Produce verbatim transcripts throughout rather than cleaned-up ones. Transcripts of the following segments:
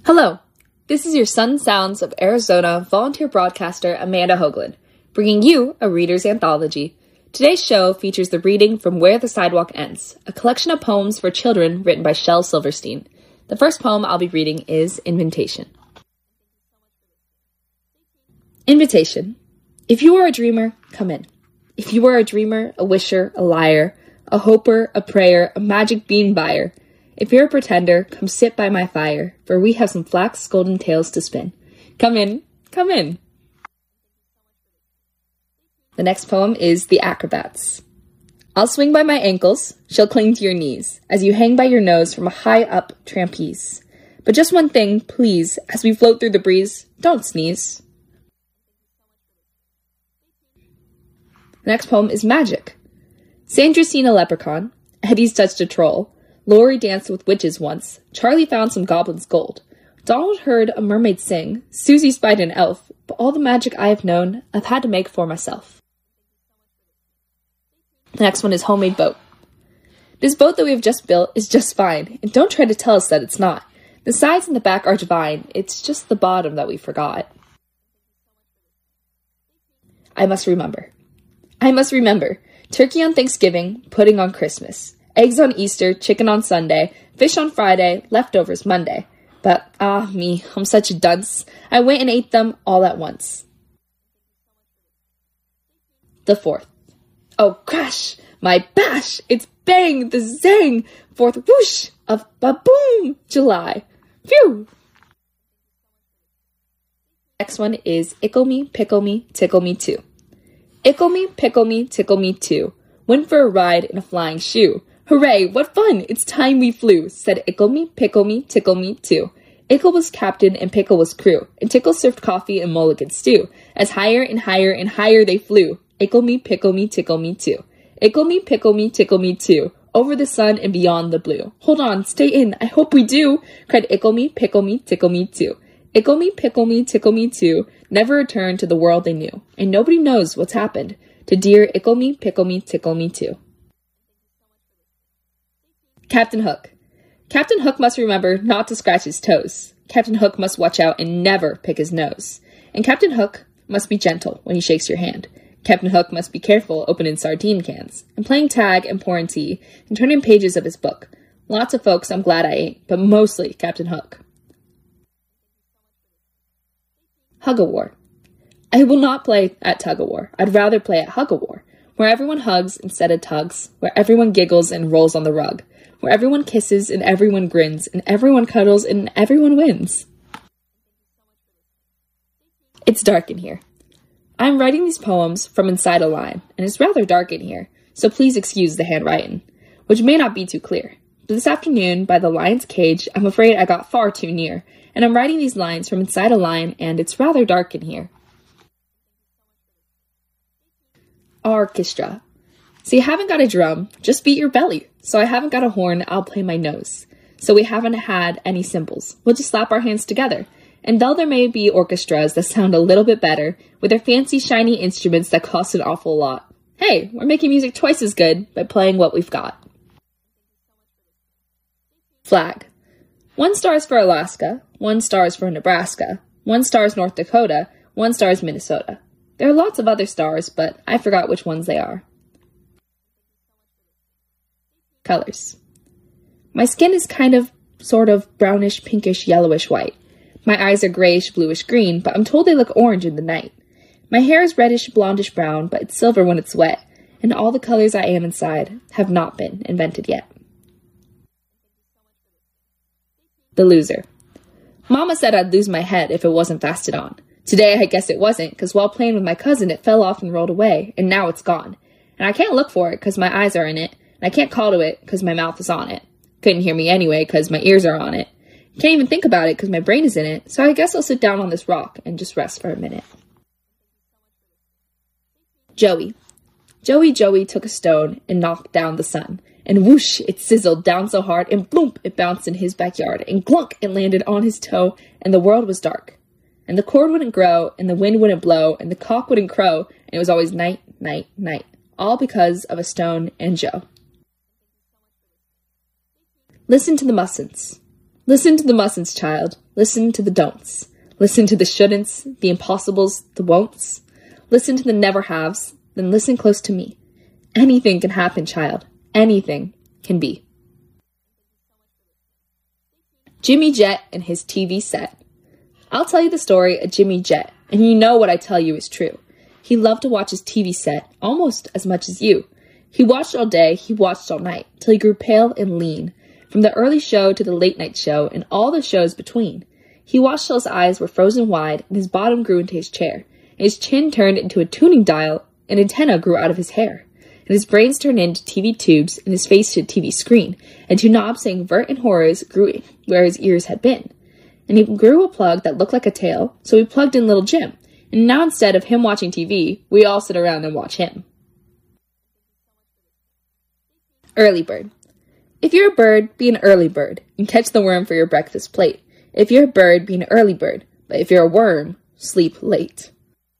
Hello, this is your Sun Sounds of Arizona volunteer broadcaster Amanda Hoagland, bringing you a reader's anthology. Today's show features the reading from Where the Sidewalk Ends, a collection of poems for children written by Shel Silverstein. The first poem I'll be reading is Invitation. Invitation. If you are a dreamer, come in. If you are a dreamer, a wisher, a liar, a hoper, a prayer, a magic bean buyer, if you're a pretender, come sit by my fire, for we have some flax golden tales to spin. Come in, come in. The next poem is The Acrobats. I'll swing by my ankles, she'll cling to your knees, as you hang by your nose from a high-up trapeze. But just one thing, please, as we float through the breeze, don't sneeze. The next poem is Magic. Sandra's seen a leprechaun, Eddie's touched a troll, Lori danced with witches once, Charlie found some goblin's gold, Donald heard a mermaid sing, Susie spied an elf, but all the magic I have known, I've had to make for myself. The next one is Homemade Boat. This boat that we have just built is just fine, and don't try to tell us that it's not. The sides and the back are divine, it's just the bottom that we forgot. I must remember. I must remember. Turkey on Thanksgiving, pudding on Christmas. Eggs on Easter, chicken on Sunday, fish on Friday, leftovers Monday. But, ah, me, I'm such a dunce. I went and ate them all at once. The fourth. Oh, crash! My bash! It's bang! The zang! Fourth whoosh! Of ba-boom! July. Phew! Next one is Ickle Me, Pickle Me, Tickle Me Too. Ickle me, pickle me, tickle me too. Went for a ride in a flying shoe. Hooray, what fun! It's time we flew, said Ickle me, pickle me, tickle me too. Ickle was captain and Pickle was crew, and Tickle served coffee and mulligan stew. As higher and higher and higher they flew. Ickle me, pickle me, tickle me too. Ickle me, pickle me, tickle me too. Over the sun and beyond the blue. Hold on, stay in, I hope we do, cried Ickle me, pickle me, tickle me too. Ickle me, pickle me, tickle me too. Never returned to the world they knew, and nobody knows what's happened to dear Ickle me, pickle me, tickle me too. Captain Hook. Captain Hook must remember not to scratch his toes. Captain Hook must watch out and never pick his nose. And Captain Hook must be gentle when he shakes your hand. Captain Hook must be careful opening sardine cans, and playing tag and pouring tea, and turning pages of his book. Lots of folks I'm glad I ain't, but mostly Captain Hook. Hug-a-war. I will not play at tug-a-war. I'd rather play at hug-a-war, where everyone hugs instead of tugs, where everyone giggles and rolls on the rug, where everyone kisses and everyone grins, and everyone cuddles and everyone wins. It's dark in here. I'm writing these poems from inside a line, and it's rather dark in here, so please excuse the handwriting, which may not be too clear. But this afternoon, by the lion's cage, I'm afraid I got far too near, and I'm writing these lines from inside a line, and it's rather dark in here. Orchestra. So you haven't got a drum, just beat your belly. So I haven't got a horn, I'll play my nose. So we haven't had any cymbals, we'll just slap our hands together. And though there may be orchestras that sound a little bit better, with their fancy shiny instruments that cost an awful lot, hey, we're making music twice as good by playing what we've got. Flag. One star is for Alaska, one star is for Nebraska, one star is North Dakota, one star is Minnesota. There are lots of other stars, but I forgot which ones they are. Colors. My skin is kind of, sort of, brownish, pinkish, yellowish white. My eyes are grayish, bluish green, but I'm told they look orange in the night. My hair is reddish, blondish brown, but it's silver when it's wet, and all the colors I am inside have not been invented yet. The loser. Mama said I'd lose my head if it wasn't fastened on. Today I guess it wasn't, because while playing with my cousin it fell off and rolled away, and now it's gone. And I can't look for it because my eyes are in it, and I can't call to it because my mouth is on it. Couldn't hear me anyway because my ears are on it. Can't even think about it because my brain is in it, so I guess I'll sit down on this rock and just rest for a minute. Joey. Joey Joey took a stone and knocked down the sun. And whoosh, it sizzled down so hard, and bloomp, it bounced in his backyard, and glunk, it landed on his toe, and the world was dark. And the cord wouldn't grow, and the wind wouldn't blow, and the cock wouldn't crow, and it was always night, night, night. All because of a stone and Joe. Listen to the mussins. Listen to the mustn'ts, child. Listen to the don'ts. Listen to the shouldn'ts, the impossibles, the won'ts. Listen to the never-haves, then listen close to me. Anything can happen, child. Anything can be. Jimmy Jet and his T V set. I'll tell you the story of Jimmy Jet, and you know what I tell you is true. He loved to watch his T V set almost as much as you. He watched all day, he watched all night, till he grew pale and lean, from the early show to the late-night show and all the shows between. He watched till his eyes were frozen wide, and his bottom grew into his chair, and his chin turned into a tuning dial, and antenna grew out of his hair, and his brains turned into T V tubes, and his face to a T V screen, and two knobs saying vert and horrors grew where his ears had been. And he grew a plug that looked like a tail, so we plugged in little Jim, and now instead of him watching T V, we all sit around and watch him. Early bird. If you're a bird, be an early bird, and catch the worm for your breakfast plate. If you're a bird, be an early bird, but if you're a worm, sleep late.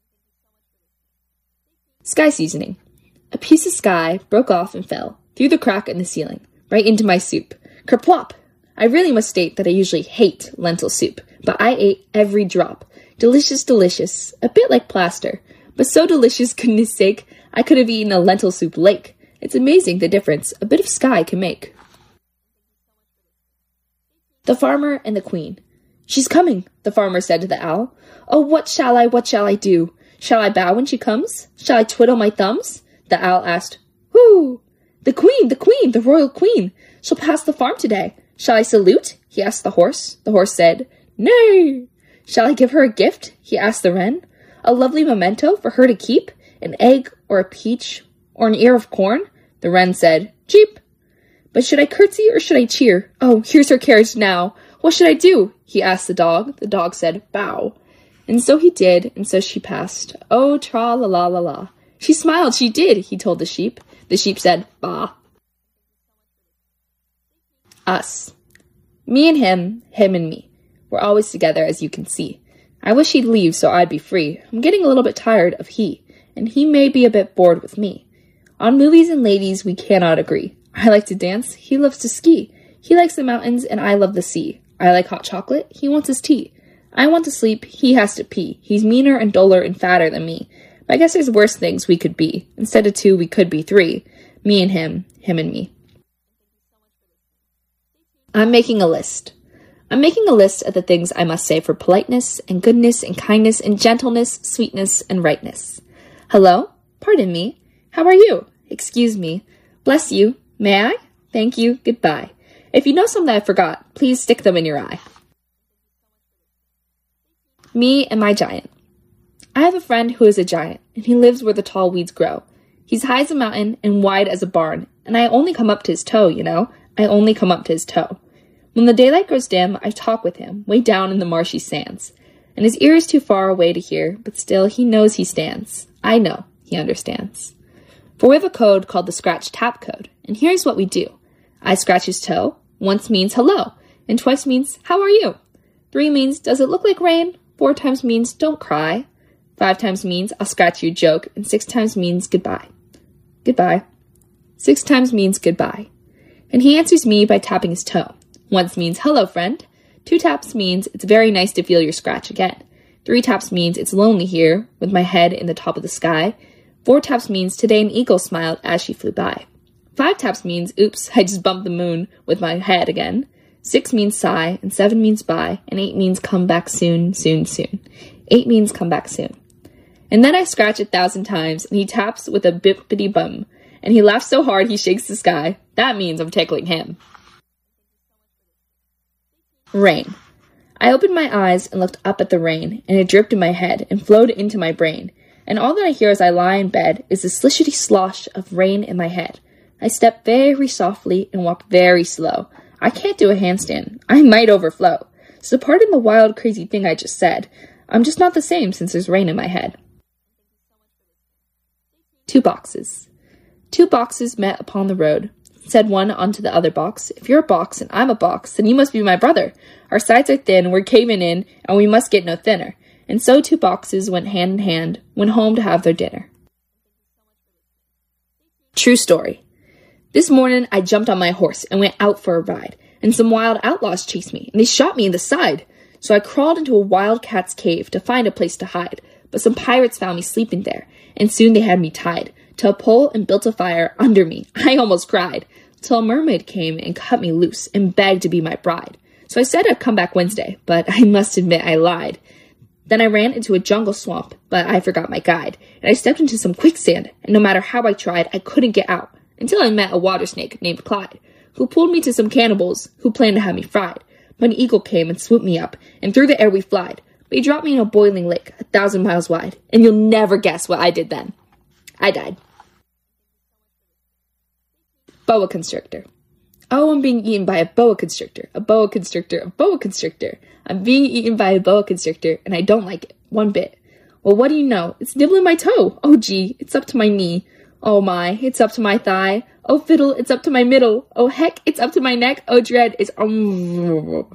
Sky seasoning. A piece of sky broke off and fell, through the crack in the ceiling, right into my soup. Kerplop! I really must state that I usually hate lentil soup, but I ate every drop. Delicious, delicious, a bit like plaster, but so delicious, goodness sake, I could have eaten a lentil soup lake. It's amazing the difference a bit of sky can make. The farmer and the queen. She's coming, the farmer said to the owl. Oh, what shall I, what shall I do? Shall I bow when she comes? Shall I twiddle my thumbs? The owl asked. Whoo! The queen, the queen, the royal queen. She'll pass the farm today. Shall I salute? He asked the horse. The horse said, Nay. Shall I give her a gift? He asked the wren. A lovely memento for her to keep? An egg or a peach or an ear of corn? The wren said, Cheep. But should I curtsy or should I cheer? Oh, here's her carriage now. What should I do? He asked the dog. The dog said, Bow. And so he did, and so she passed. Oh, tra-la-la-la-la. She smiled, she did, he told the sheep. The sheep said, Bah. Us. Me and him, him and me. We're always together, as you can see. I wish he'd leave so I'd be free. I'm getting a little bit tired of he, and he may be a bit bored with me. On movies and ladies, we cannot agree. I like to dance, he loves to ski. He likes the mountains, and I love the sea. I like hot chocolate, he wants his tea. I want to sleep, he has to pee. He's meaner and duller and fatter than me. But I guess there's worse things we could be. Instead of two, we could be three. Me and him, him and me. I'm making a list. I'm making a list of the things I must say for politeness and goodness and kindness and gentleness, sweetness and rightness. Hello? Pardon me. How are you? Excuse me. Bless you. May I? Thank you. Goodbye. If you know some that I forgot, please stick them in your eye. Me and my giant. I have a friend who is a giant, and he lives where the tall weeds grow. He's high as a mountain and wide as a barn, and I only come up to his toe, you know. I only come up to his toe. When the daylight grows dim, I talk with him, way down in the marshy sands. And his ear is too far away to hear, but still he knows he stands. I know he understands. For we have a code called the Scratch Tap Code, and here's what we do. I scratch his toe. Once means hello, and twice means how are you? Three means does it look like rain? Four times means don't cry. Five times means I'll scratch you joke, and six times means goodbye. Goodbye. Six times means goodbye. And he answers me by tapping his toe. Once means hello, friend. Two taps means it's very nice to feel your scratch again. Three taps means it's lonely here, with my head in the top of the sky. Four taps means today an eagle smiled as she flew by. Five taps means, oops, I just bumped the moon with my head again. Six means sigh, and seven means bye, and eight means come back soon, soon, soon. Eight means come back soon. And then I scratch a thousand times, and he taps with a bippity-bum, and he laughs so hard he shakes the sky. That means I'm tickling him. Rain. I opened my eyes and looked up at the rain, and it dripped in my head and flowed into my brain, and all that I hear as I lie in bed is the slishity slosh of rain in my head. I step very softly and walk very slow. I can't do a handstand. I might overflow. So pardon the wild, crazy thing I just said. I'm just not the same since there's rain in my head. Two boxes. Two boxes met upon the road. Said one unto the other box, if you're a box and I'm a box, then you must be my brother. Our sides are thin, we're caving in, and we must get no thinner. And so two boxes went hand in hand, went home to have their dinner. True story. This morning I jumped on my horse and went out for a ride. and some wild outlaws chased me, and they shot me in the side. So I crawled into a wildcat's cave to find a place to hide, but some pirates found me sleeping there, and soon they had me tied to a pole and built a fire under me. I almost cried, till a mermaid came and cut me loose and begged to be my bride. So I said I'd come back Wednesday, but I must admit I lied. Then I ran into a jungle swamp, but I forgot my guide, and I stepped into some quicksand, and no matter how I tried, I couldn't get out, until I met a water snake named Clyde, who pulled me to some cannibals who planned to have me fried. But an eagle came and swooped me up, and through the air we flied. But he dropped me in a boiling lake, a thousand miles wide, and you'll never guess what I did then. I died. Boa constrictor. Oh, I'm being eaten by a boa constrictor, a boa constrictor, a boa constrictor. I'm being eaten by a boa constrictor, and I don't like it, one bit. Well, what do you know? It's nibbling my toe. Oh, gee, it's up to my knee. Oh, my, it's up to my thigh. Oh, fiddle, it's up to my middle. Oh, heck, it's up to my neck. Oh, dread, it's... Um...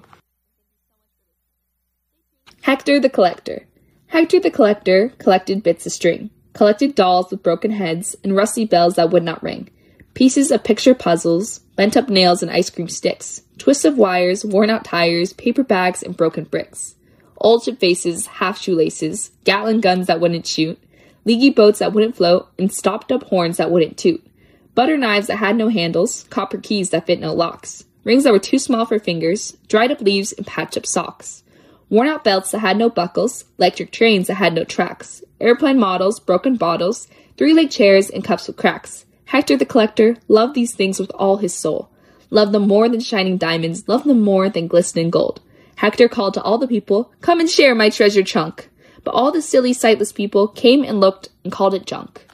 Hector the Collector. Hector the Collector collected bits of string, collected dolls with broken heads and rusty bells that would not ring, pieces of picture puzzles, bent-up nails and ice cream sticks, twists of wires, worn-out tires, paper bags, and broken bricks, old chip faces, half shoelaces, Gatling guns that wouldn't shoot, leaky boats that wouldn't float, and stopped-up horns that wouldn't toot, butter knives that had no handles, copper keys that fit no locks, rings that were too small for fingers, dried-up leaves, and patched-up socks, worn-out belts that had no buckles, electric trains that had no tracks, airplane models, broken bottles, three-legged chairs, and cups with cracks. Hector the Collector loved these things with all his soul. Loved them more than shining diamonds, loved them more than glistening gold. Hector called to all the people, "Come and share my treasure chunk." But all the silly, sightless people came and looked and called it junk.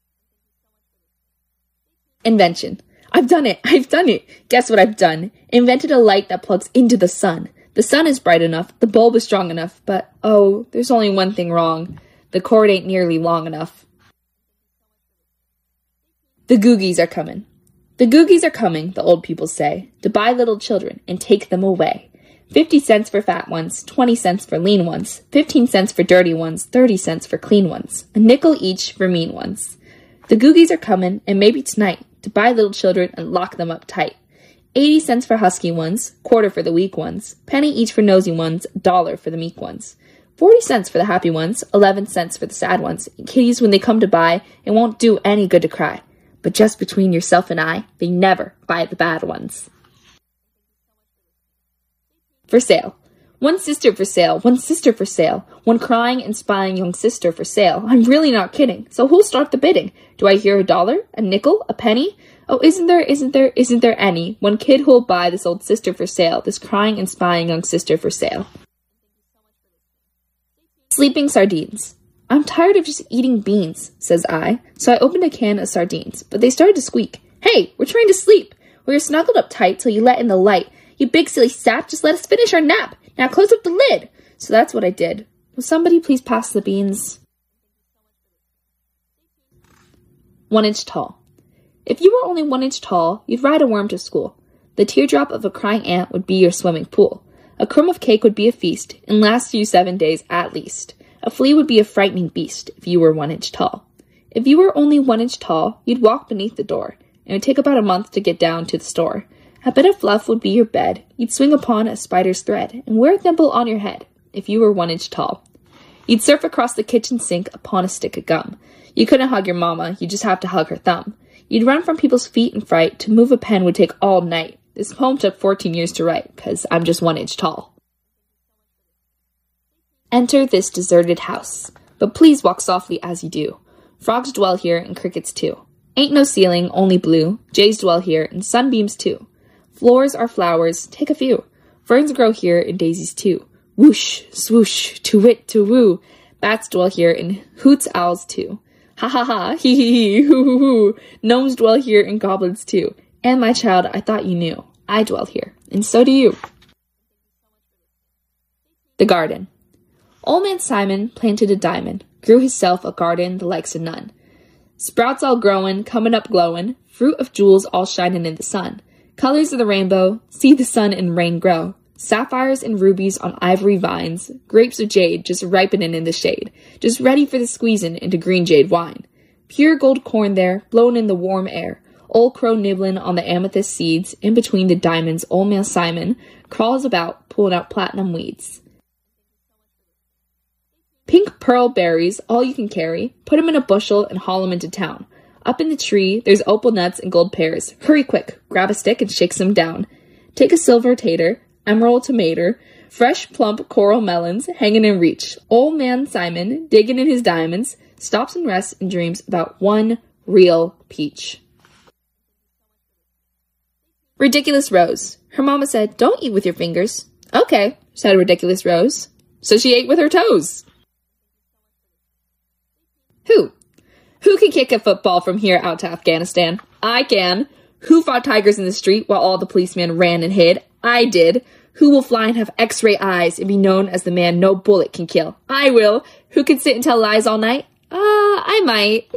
Invention. I've done it! I've done it! Guess what I've done? Invented a light that plugs into the sun. The sun is bright enough, the bulb is strong enough, but, oh, there's only one thing wrong. The cord ain't nearly long enough. The Googies are coming. The Googies are coming, the old people say, to buy little children and take them away. Fifty cents for fat ones, twenty cents for lean ones, fifteen cents for dirty ones, thirty cents for clean ones, a nickel each for mean ones. The Googies are coming, and maybe tonight, to buy little children and lock them up tight. Eighty cents for husky ones, quarter for the weak ones, penny each for nosy ones, a dollar for the meek ones. Forty cents for the happy ones, eleven cents for the sad ones, and kitties when they come to buy, it won't do any good to cry. But just between yourself and I, they never buy the bad ones. For sale. One sister for sale, one sister for sale, one crying and spying young sister for sale. I'm really not kidding. So who'll start the bidding? Do I hear a dollar, a nickel, a penny? Oh, isn't there, isn't there, isn't there any? One kid who'll buy this old sister for sale, this crying and spying young sister for sale. Sleeping sardines. I'm tired of just eating beans, says I, so I opened a can of sardines, but they started to squeak. Hey, we're trying to sleep. We were snuggled up tight till you let in the light. You big silly sap, just let us finish our nap. Now close up the lid. So that's what I did. Will somebody please pass the beans? One inch tall. If you were only one inch tall, you'd ride a worm to school. The teardrop of a crying ant would be your swimming pool. A crumb of cake would be a feast, and last you seven days at least. A flea would be a frightening beast if you were one inch tall. If you were only one inch tall, you'd walk beneath the door, and it would take about a month to get down to the store. A bit of fluff would be your bed. You'd swing upon a spider's thread, and wear a thimble on your head, if you were one inch tall. You'd surf across the kitchen sink upon a stick of gum. You couldn't hug your mama, you'd just have to hug her thumb. You'd run from people's feet in fright. To move a pen would take all night. This poem took fourteen years to write, because I'm just one inch tall. Enter this deserted house, but please walk softly as you do. Frogs dwell here, and crickets too. Ain't no ceiling, only blue. Jays dwell here, and sunbeams too. Floors are flowers, take a few. Ferns grow here, and daisies too. Whoosh, swoosh, to-wit, to-woo. Bats dwell here, and hoots owls too. Ha ha ha, hee hee hee, hoo hoo hoo. Gnomes dwell here, and goblins too. And my child, I thought you knew. I dwell here, and so do you. The garden. Old man Simon planted a diamond, grew hisself a garden the likes of none. Sprouts all growin', comin' up glowin', fruit of jewels all shinin' in the sun. Colors of the rainbow, see the sun and rain grow. Sapphires and rubies on ivory vines, grapes of jade just ripenin' in the shade, just ready for the squeezin' into green jade wine. Pure gold corn there, blown in the warm air. Old Crow nibbling on the amethyst seeds. In between the diamonds, Old Man Simon crawls about, pulling out platinum weeds. Pink pearl berries, all you can carry. Put 'em in a bushel and haul 'em into town. Up in the tree, there's opal nuts and gold pears. Hurry quick, grab a stick and shake some down. Take a silver tater, emerald tomato, fresh plump coral melons hanging in reach. Old Man Simon, digging in his diamonds, stops and rests and dreams about one real peach. Ridiculous Rose. Her mama said, "Don't eat with your fingers." "Okay," said Ridiculous Rose. So she ate with her toes. Who? Who can kick a football from here out to Afghanistan? I can. Who fought tigers in the street while all the policemen ran and hid? I did. Who will fly and have x-ray eyes and be known as the man no bullet can kill? I will. Who can sit and tell lies all night? Uh, I might.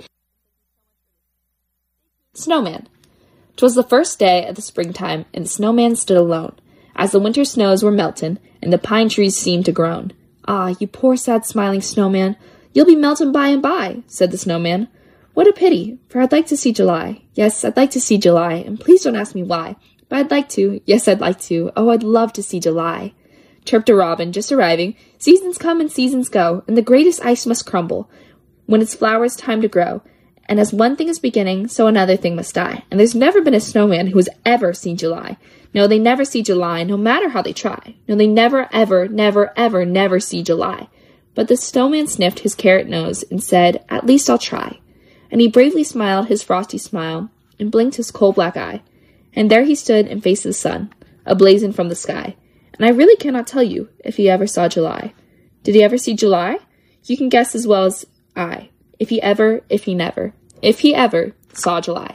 Snowman. 'Twas the first day of the springtime, and the snowman stood alone, as the winter snows were melting, and the pine trees seemed to groan. "Ah, you poor sad smiling snowman, you'll be melting by and by," said the snowman. "What a pity, for I'd like to see July. Yes, I'd like to see July, and please don't ask me why. But I'd like to, yes, I'd like to. Oh, I'd love to see July," chirped a robin, just arriving. "Seasons come and seasons go, and the greatest ice must crumble when its flowers time to grow. And as one thing is beginning, so another thing must die. And there's never been a snowman who has ever seen July. No, they never see July, no matter how they try. No, they never, ever, never, ever, never see July." But the snowman sniffed his carrot nose and said, "At least I'll try." And he bravely smiled his frosty smile and blinked his coal-black eye. And there he stood and faced the sun, ablazing from the sky. And I really cannot tell you if he ever saw July. Did he ever see July? You can guess as well as I. If he ever, if he never, if he ever saw July.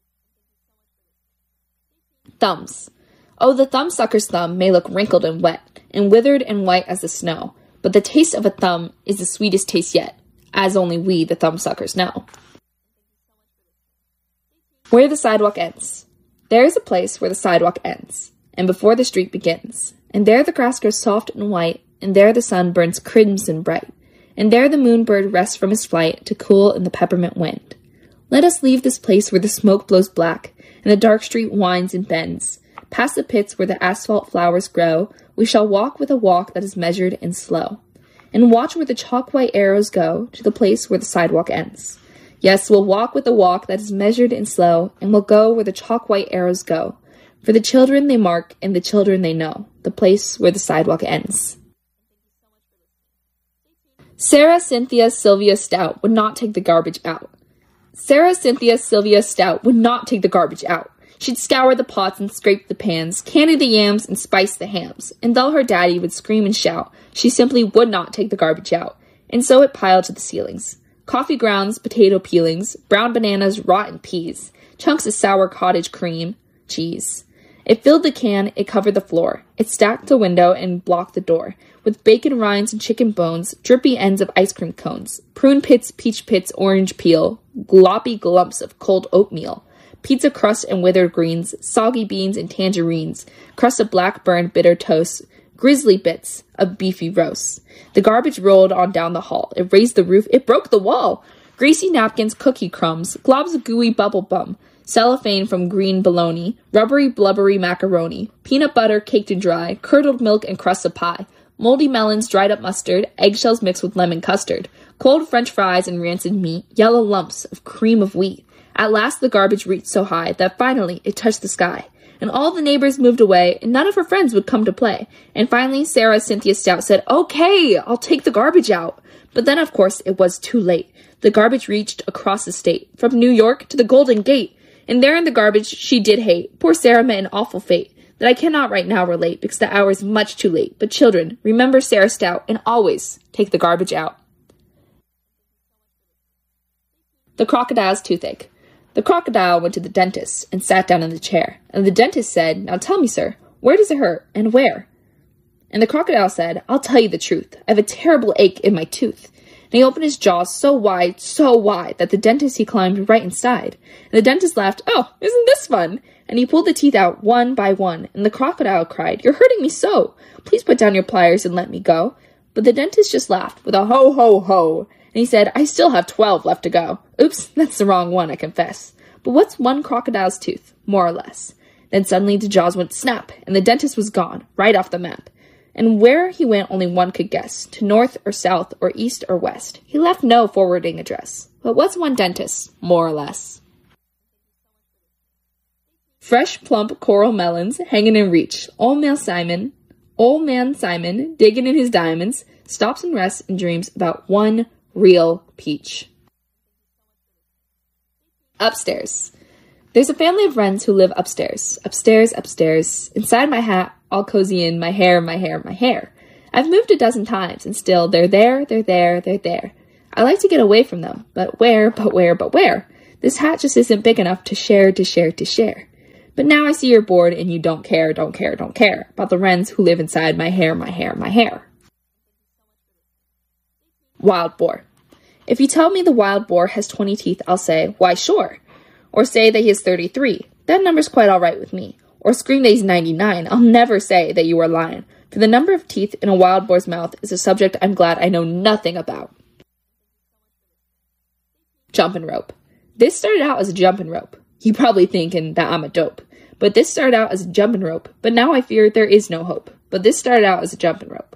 Thumbs. Oh, the thumbsucker's thumb may look wrinkled and wet, and withered and white as the snow, but the taste of a thumb is the sweetest taste yet, as only we, the thumbsuckers, know. Where the sidewalk ends. There is a place where the sidewalk ends, and before the street begins, and there the grass grows soft and white, and there the sun burns crimson bright, and there the moonbird rests from his flight to cool in the peppermint wind. Let us leave this place where the smoke blows black, and the dark street winds and bends. Past the pits where the asphalt flowers grow, we shall walk with a walk that is measured and slow, and watch where the chalk-white arrows go to the place where the sidewalk ends. Yes, we'll walk with a walk that is measured and slow, and we'll go where the chalk-white arrows go. For the children they mark, and the children they know, the place where the sidewalk ends. Sarah Cynthia Sylvia Stout would not take the garbage out. Sarah Cynthia Sylvia Stout would not take the garbage out. She'd scour the pots and scrape the pans, candy the yams and spice the hams, and though her daddy would scream and shout, she simply would not take the garbage out, and so it piled to the ceilings. Coffee grounds, potato peelings, brown bananas, rotten peas, chunks of sour cottage cream, cheese. It filled the can, it covered the floor. It stacked the window and blocked the door, with bacon rinds and chicken bones, drippy ends of ice cream cones, prune pits, peach pits, orange peel, gloppy glumps of cold oatmeal, pizza crust and withered greens, soggy beans and tangerines, crust of black burned bitter toast, grizzly bits of beefy roast. The garbage rolled on down the hall. It raised the roof. It broke the wall. Greasy napkins, cookie crumbs, globs of gooey bubble bum, cellophane from green bologna, rubbery blubbery macaroni, peanut butter caked and dry, curdled milk and crust of pie, moldy melons, dried up mustard, eggshells mixed with lemon custard, cold French fries and rancid meat, yellow lumps of cream of wheat. At last the garbage reached so high that finally it touched the sky. And all the neighbors moved away, and none of her friends would come to play. And finally, Sarah Cynthia Stout said, "Okay, I'll take the garbage out." But then, of course, it was too late. The garbage reached across the state, from New York to the Golden Gate. And there in the garbage she did hate. Poor Sarah met an awful fate that I cannot right now relate, because the hour is much too late. But children, remember Sarah Stout, and always take the garbage out. The crocodile's toothache. The crocodile went to the dentist and sat down in the chair, and the dentist said, "Now tell me, sir, where does it hurt, and where?" And the crocodile said, "I'll tell you the truth. I have a terrible ache in my tooth." And he opened his jaws so wide, so wide, that the dentist he climbed right inside. And the dentist laughed, "Oh, isn't this fun?" And he pulled the teeth out one by one, and the crocodile cried, "You're hurting me so! Please put down your pliers and let me go." But the dentist just laughed with a ho, ho, ho. And he said, "I still have twelve left to go." Oops, that's the wrong one, I confess. But what's one crocodile's tooth, more or less? Then suddenly the jaws went snap, and the dentist was gone, right off the map. And where he went only one could guess, to north or south or east or west. He left no forwarding address. But what's one dentist, more or less? Fresh, plump coral melons hanging in reach. Old man Simon, old man Simon, digging in his diamonds, stops and rests and dreams about one real peach. Upstairs. There's a family of wrens who live upstairs, upstairs, upstairs. Inside my hat, all cozy in my hair, my hair, my hair. I've moved a dozen times, and still they're there, they're there, they're there. I like to get away from them, but where, but where, but where? This hat just isn't big enough to share, to share, to share. But now I see you're bored and you don't care, don't care, don't care about the wrens who live inside my hair, my hair, my hair. Wild boar. If you tell me the wild boar has twenty teeth, I'll say, why sure. Or say that he has thirty-three. That number's quite all right with me. Or scream that he's ninety-nine. I'll never say that you are lying. For the number of teeth in a wild boar's mouth is a subject I'm glad I know nothing about. Jumping rope. This started out as a jumping rope. You probably thinking that I'm a dope. But this started out as a jumping rope. But now I fear there is no hope. But this started out as a jumping rope.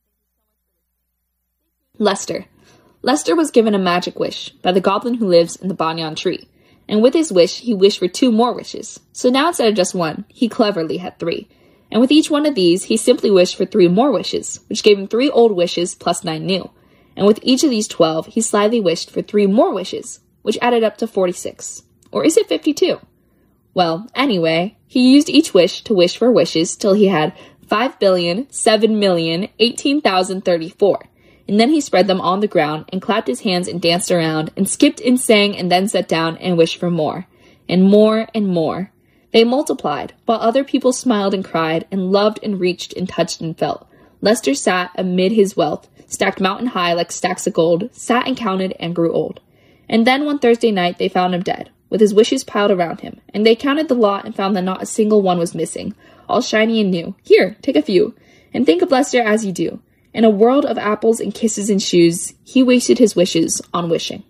Lester. Lester was given a magic wish by the goblin who lives in the banyan tree. And with his wish, he wished for two more wishes. So now instead of just one, he cleverly had three. And with each one of these, he simply wished for three more wishes, which gave him three old wishes plus nine new. And with each of these twelve, he slyly wished for three more wishes, which added up to forty-six. Or is it fifty-two? Well, anyway, he used each wish to wish for wishes till he had five billion, seven million, eighteen thousand thirty-four. And then he spread them on the ground and clapped his hands and danced around and skipped and sang and then sat down and wished for more. And more and more. They multiplied, while other people smiled and cried and loved and reached and touched and felt. Lester sat amid his wealth, stacked mountain high like stacks of gold, sat and counted and grew old. And then one Thursday night they found him dead, with his wishes piled around him, and they counted the lot and found that not a single one was missing, all shiny and new. Here, take a few, and think of Lester as you do. In a world of apples and kisses and shoes, he wasted his wishes on wishing.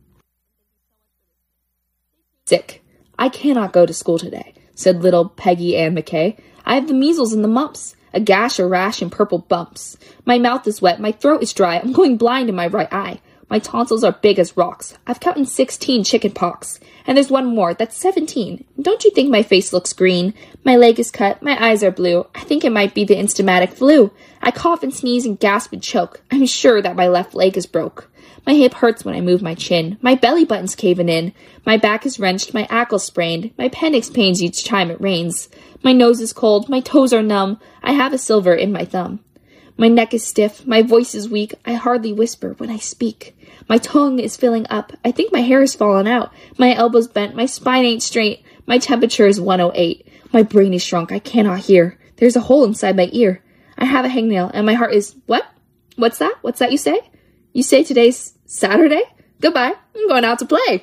Sick. I cannot go to school today, said little Peggy Ann McKay. I have the measles and the mumps, a gash, a rash, and purple bumps. My mouth is wet, my throat is dry, I'm going blind in my right eye. My tonsils are big as rocks. I've counted sixteen chicken pox. And there's one more, that's seventeen. Don't you think my face looks green? My leg is cut, my eyes are blue. I think it might be the instamatic flu. I cough and sneeze and gasp and choke. I'm sure that my left leg is broke. My hip hurts when I move my chin. My belly button's caving in. My back is wrenched, my ankle's sprained. My appendix pains each time it rains. My nose is cold, my toes are numb. I have a silver in my thumb. My neck is stiff, my voice is weak. I hardly whisper when I speak. My tongue is filling up. I think my hair is falling out. My elbow's bent. My spine ain't straight. My temperature is one oh eight. My brain is shrunk. I cannot hear. There's a hole inside my ear. I have a hangnail, and my heart is... What? What's that? What's that you say? You say today's Saturday? Goodbye. I'm going out to play.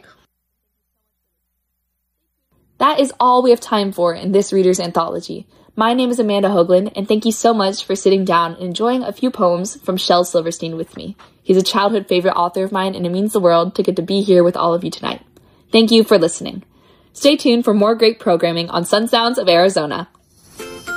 That is all we have time for in this reader's anthology. My name is Amanda Hoagland, and thank you so much for sitting down and enjoying a few poems from Shel Silverstein with me. He's a childhood favorite author of mine, and it means the world to get to be here with all of you tonight. Thank you for listening. Stay tuned for more great programming on Sun Sounds of Arizona.